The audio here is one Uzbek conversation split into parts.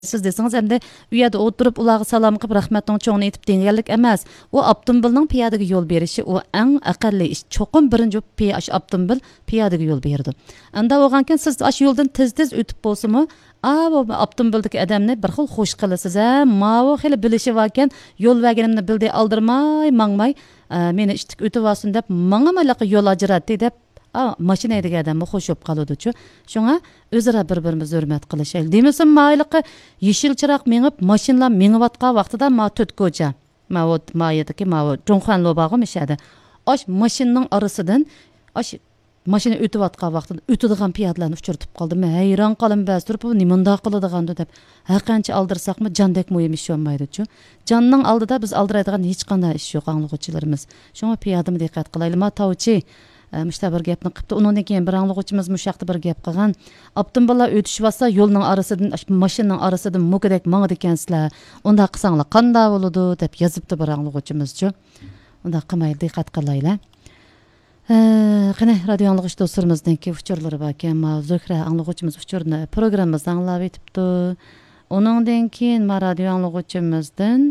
siz desiniz hem de u yerda o'tirib ularga salom qilib rahmatning cho'ngini aytib deganlik emas. U avtomobilning piyodaga yo'l berishi u eng aqalli ish. Cho'qim birinchi avtomobil piyodaga yo'l berdi. Anda bo'lgankan siz ash yo'ldan tez o'tib bo'lsa-mu, bu avtomobildagi odamni bir xil xush qilasiz. Mavo xili bilishi varkan yo'l verganimni bildi aldirmay, mangmay, meni ishtik o'tib olsin deb mangamalaqa yo'l ajratdi deb mashina degan odamga xo'shib qoladi-chu. Shunga o'zaro bir-birimizni hurmat qilishaylik. Demasin mayliqi yeshil chiroq mengib, mashinalar mengayotgan vaqtida ma to'tkocha. Ma yediki ma Jonxan lobag'i mishadi. Osh mashinaning orasidan mashina o'tayotgan vaqtida o'tadigan piyodalarni uchirtib qoldim. Hayron qolib bas turib, bu nimanda qiladigan deb. Haqancha aldirsaqmi jandek muhim ish olmaydi-chu. Jonning oldida biz aldiradigan hech qanday ish yo'q anglovchilarimiz. Shunga piyodamga diqqat qilaylik. Ma tavchi Müşta bir gapni qipti. Ondan keyin bir anglag'uchimiz mushaqda bir gap qilgan. Avtomobillar o'tishvasa yo'lning orasidan, mashinaning orasidan mugidek mangdi ekansizlar. Unda qilsanglar qanday bo'ladi deb yozibdi bir anglag'uchimiz-chu. Unda qilmay diqqat qilaylik. Qani radio anglag'uch do'stlarimizdan ki uchurlari bor ekan. Zuhra anglag'uchimiz uchurni programmamizda anglab etibdi. Ondan keyin radio anglag'uchimizdan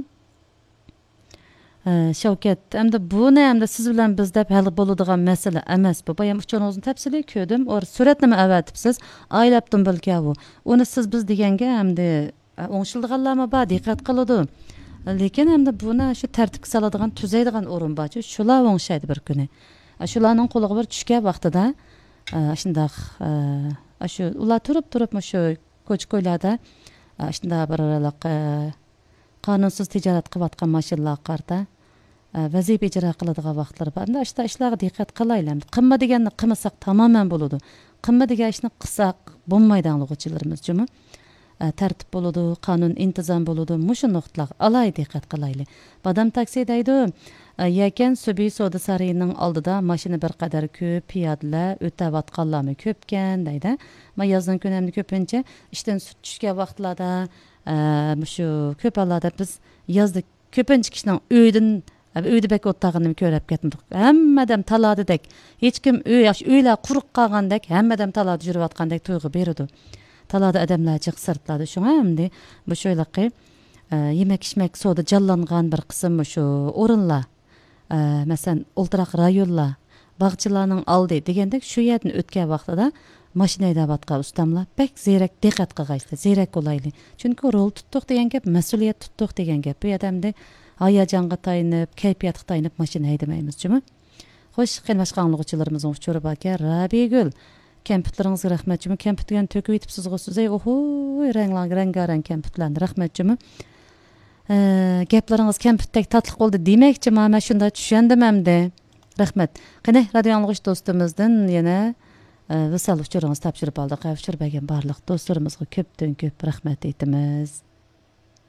Shavkat, hamda buni hamda siz bilan biz deb hal bo'ladigan masala emas bu. Bayam uchoningizni tafsili ko'rdim. Or suratnoma avatibsiz. Aylabdim bilka bu. Uni siz biz deganga hamda o'ngshildiganlarmi bor, diqqat qiladi. Lekin hamda buni shu tartibga soladigan, tuzaydigan o'rin bor. Shular o'ngshaydi bir kuni. Shularning qo'liga bir tushgan vaqtida shundoq shu ular turib shu ko'ch-ko'ylarda shundoq bir qonunsiz tijorat qilayotgan mashinalar qarta vazifa ijro qiladigan vaqtlar bor. Endi ishda ishlarga diqqat qilaylik. Qimma deganni qilmasak tamoman bo'ladi. Qimma degan ishni qilsak bo'lmaydi anglovchilarimiz jumi. Tartib bo'ladi, qonun intizom bo'ladi. Mushu nuqtalarga alayhi diqqat qilaylik. Badam taksi deydi. Yakan Subiy savdo sarayining oldida mashina bir qadar ko'p, piyodalar o'tayotganlarmi ko'pkan deydi. Men yozning kunimda ko'pincha ishdan tushgan vaqtlarda shu ko'plarda biz yozda ko'pincha kishining uyda bek o'tag'ini ko'rib ketdik. Hammadam taladidek. Hech kim uylar quruq qolgandek, hammadam talada yurayotgandek tuyg'u beradi. Talada odamlar chiq sirtladi. Shunga endi bu sho'ylaqi yemak-ichmak savdo jallangan bir qism shu o'rinlar. Masalan, o'ltiraq rayonlar, bog'chalarning oldi degandek shu yerdan o'tgan vaqtida mashina haydayotgan ustamlar pek ziyrak diqqat qilg'aydi, ziyrak bo'laylik. Chunki rol tutdiq degan gap, mas'uliyat tutdiq degan gap. Bu odamda hayajonga tayinib, kayfiyatga tayinib mashina haydamaymiz-chimi? Xo'sh, qilmashqa anglag'uchilarimizning uchuri borga Rabigul, kompyuteringizga rahmat-chimi? Kompyuterni to'kib etibsiz g'usizay, rangarang kompyuterlarni rahmat-chimi? Gaplaringiz kompyuterdek tatliq bo'ldi demakchi, men shunda tushundim hamda. Rahmat. Qani radio anglag'uch do'stimizdan yana visal uchuringizni topshirib oldik. Uchirbagan barliq do'stlarimizga ko'pdan ko'p rahmat aytamiz.